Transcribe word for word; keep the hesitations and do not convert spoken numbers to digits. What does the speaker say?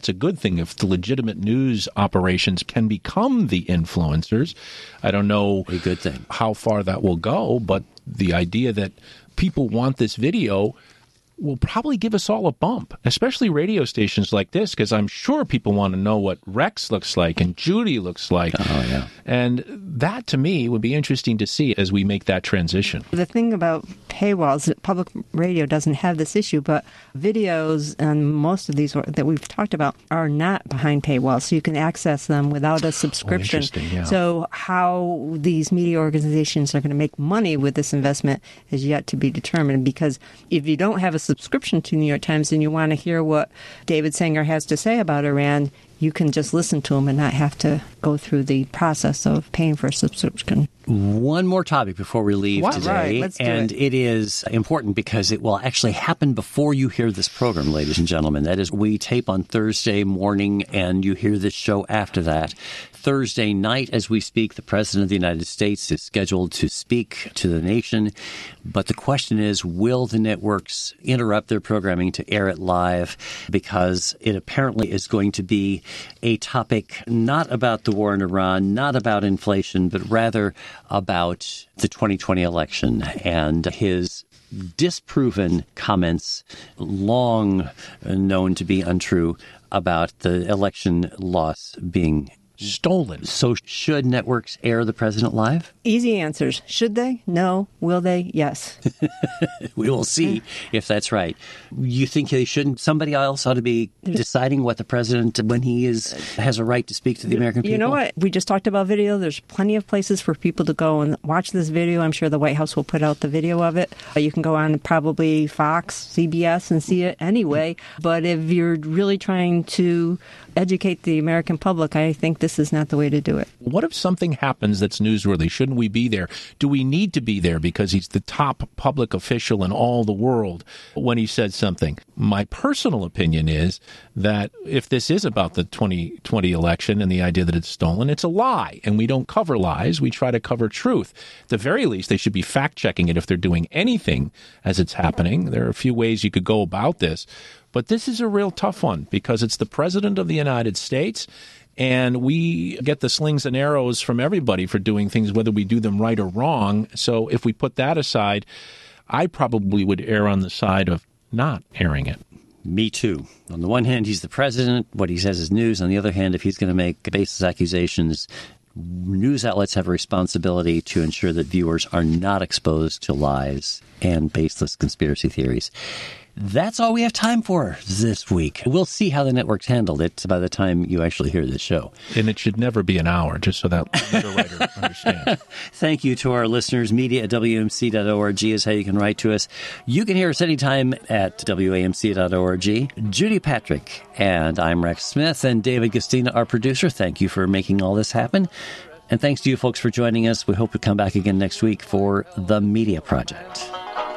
it's a good thing if the legitimate news operations can become the influencers. I don't know a good thing. how far that will go, but the idea that people want this video will probably give us all a bump, especially radio stations like this, because I'm sure people want to know what Rex looks like and Judy looks like. Oh, yeah. And that, to me, would be interesting to see as we make that transition. The thing about paywalls, public radio doesn't have this issue, but videos and most of these that we've talked about are not behind paywalls, so you can access them without a subscription. Oh, interesting, yeah. So how these media organizations are going to make money with this investment is yet to be determined, because if you don't have a subscription to New York Times and you want to hear what David Sanger has to say about Iran, you can just listen to him and not have to go through the process of paying for a subscription. One more topic before we leave Wow. today, Right, let's do and it. it is important because it will actually happen before you hear this program, ladies and gentlemen. That is, we tape on Thursday morning, and you hear this show after that. Thursday night, as we speak, the President of the United States is scheduled to speak to the nation. But the question is, will the networks interrupt their programming to air it live? Because it apparently is going to be a topic not about the war in Iran, not about inflation, but rather about the twenty twenty election and his disproven comments, long known to be untrue, about the election loss being stolen. So should networks air the president live? Easy answers. Should they? No. Will they? Yes. We will see if that's right. You think they shouldn't? Somebody else ought to be deciding what the president, when he is has a right to speak to the American people? You know what? We just talked about video. There's plenty of places for people to go and watch this video. I'm sure the White House will put out the video of it. You can go on probably Fox, C B S, and see it anyway. But if you're really trying to educate the American public, I think this is not the way to do it. What if something happens that's newsworthy? Shouldn't we be there? Do we need to be there because he's the top public official in all the world when he said something? My personal opinion is that if this is about the twenty twenty election and the idea that it's stolen, it's a lie. And we don't cover lies. We try to cover truth. At the very least, they should be fact-checking it if they're doing anything as it's happening. There are a few ways you could go about this. But this is a real tough one because it's the President of the United States, and we get the slings and arrows from everybody for doing things, whether we do them right or wrong. So if we put that aside, I probably would err on the side of not airing it. Me too. On the one hand, he's the president. What he says is news. On the other hand, if he's going to make baseless accusations, news outlets have a responsibility to ensure that viewers are not exposed to lies and baseless conspiracy theories. That's all we have time for this week. We'll see how the networks handled it by the time you actually hear this show. And it should never be an hour, just so that the writer understands. Thank you to our listeners. Media at W A M C dot org is how you can write to us. You can hear us anytime at W A M C dot org. Judy Patrick and I'm Rex Smith, and David Gastina, our producer. Thank you for making all this happen. And thanks to you folks for joining us. We hope to come back again next week for The Media Project.